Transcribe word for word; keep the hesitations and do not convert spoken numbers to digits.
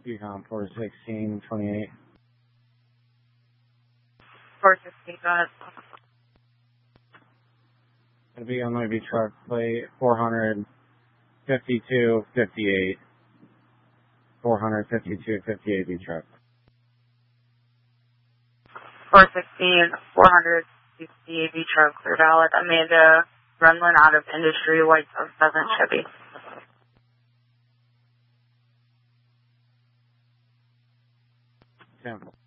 Yukon four sixteen twenty-eight. four sixteen, go ahead. It'll be on my B truck plate four fifty-two fifty-eight. four fifty-two fifty-eight B truck. four sixteen, four fifty-eight B truck, clear valid. Amanda Runlin out of Industry, White of seven Chevy. Sample.